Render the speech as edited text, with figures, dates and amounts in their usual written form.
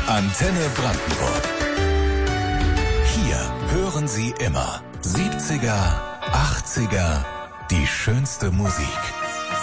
Antenne Brandenburg. Hier hören Sie immer 70er, 80er, die schönste Musik.